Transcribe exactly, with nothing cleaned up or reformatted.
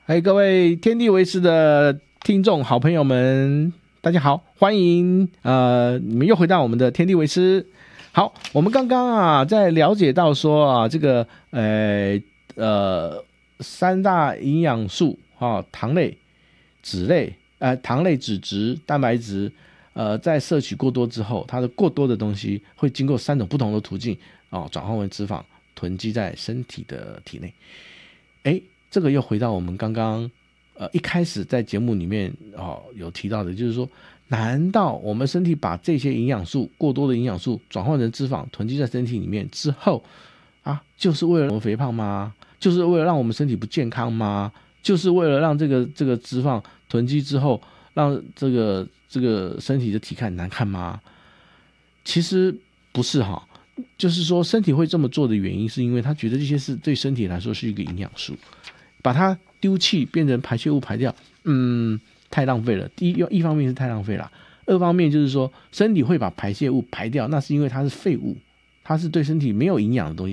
嗨，各位天地为师的听众好朋友们，大家好，欢迎呃，你们又回到我们的天地为师。好，我们刚刚啊，在了解到说啊，这个呃呃三大营养素啊，糖类、脂类、呃糖类、脂质、蛋白质，呃，在摄取过多之后，它的过多的东西会经过三种不同的途径哦，转换为脂肪，囤积在身体的体内。哎，这个又回到我们刚刚呃一开始在节目里面哦有提到的，就是说，难道我们身体把这些营养素过多的营养素转换成脂肪囤积在身体里面之后啊，就是为了我们肥胖吗？就是为了让我们身体不健康吗？就是为了让这个这个脂肪囤积之后，让这个这个身体的体态难看吗？其实不是哈，就是说身体会这么做的原因，是因为他觉得这些是对身体来说是一个营养素，把它丢弃变成排泄物排掉，嗯，太浪费了。第一，一方面是太浪费了，二方面就是说身体会把排泄物排掉，那是因为它是废物，它是对身体没有营养的东西。